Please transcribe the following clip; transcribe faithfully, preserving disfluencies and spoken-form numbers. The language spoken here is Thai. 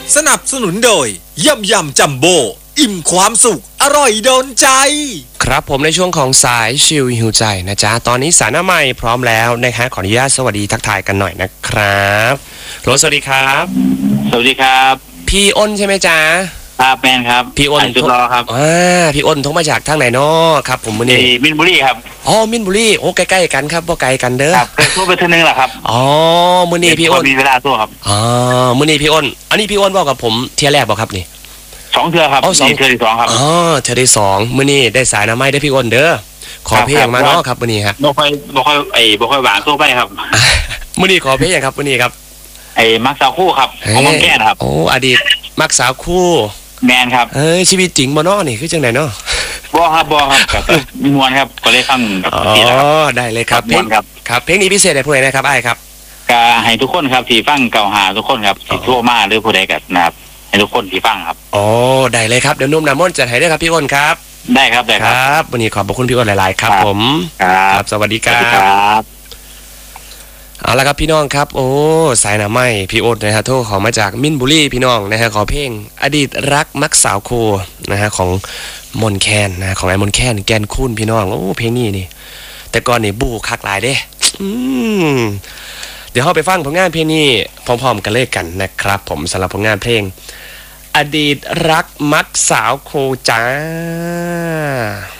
สนับสนุนโดยยำยำจัมโบ้อิ่มความสุขอร่อยโดนใจครับผมในช่วงของสายชิลหิวใจนะจ๊ะตอนนี้สารน้ำใหม่พร้อมแล้วนะฮะขออนุญาตสวัสดีทักทายกันหน่อยนะครับโรสวัสดีครับสวัสดีครับพี่อ้นใช่ไหมจ๊ะครับแมนครับพี่อ้นจุดรอครับอ่าพี่อ้นโทรมาจากทางไหนเนาะครับผมมื้อนี้มินบุรีครับอ๋อมินบุรีโอ้ใกล้ๆกันครับบ่ไกลกันเด้อครับเคยโทรไปเท่านึงแหละครับอ๋อมื้อนี้พี่อ้นมีเวลาโทรครับอ๋อมื้อนี้พี่อ้นอันนี้พี่อ้นบอกกับผมเที่ยแรกบ่ครับนี่สองเทื่อครับอ๋อสองเทื่อที่สองครับอ๋อเทื่อที่สองมื้อนี้ได้สายน้ำไม้ได้พี่อ้นเด้อขอเพลงมาเนาะครับมื้อนี้ครับบ่ค่อยบ่ค่อยไอ้บ่ค่อยหวานโทรไปครับมื้อนี้ขอเพลงครับมื้อนี้ครับไอ้มักสาวคู่ครับของมองแก้ครับโอ้อดีตมักสาวคู่แมนครับเอ้ยชีวิตจริงบ่เนาะนี่คือจังได๋เนาะบ่ครับบ่ครับก็คือมวนครับก็เลยฟังกับพี่ครับอ๋อได้เลยครับเพลงครับครับเพลงนี้พิเศษให้ผู้ใดนะครับอ้ายครับก็ให้ทุกคนครับที่ฟังเก่าหาทุกคนครับที่โทรมาหรือผู้ใดก็นะครับให้ทุกคนที่ฟังครับอ๋อได้เลยครับเดี๋ยวนุ่มน้ำมนต์จัดให้ด้วยครับพี่อ้นครับได้ครับได้ครับวันนี้ขอบพระคุณพี่อ้นหลายๆครับผมครับสวัสดีครับเอาละครับพี่น้องครับโอ้สายหน้าไม้พี่อ้นนะฮะโทรขอมาจากมินบุรีพี่น้องนะฮะขอเพลงอดีตรักมักสาวโคนะฮะของมนแคนนะของไอ้มนแคนแกนคุ้นพี่น้องโอ้เพลงนี้นี่แต่ก่อนนี่บูคักหลายเด้อืมเดี๋ยวเราไปฟังผลงานเพลงนี้พร้อมๆกันเลยกันนะครับผมสำหรับผลงานเพลงอดีตรักมักสาวโคจ้า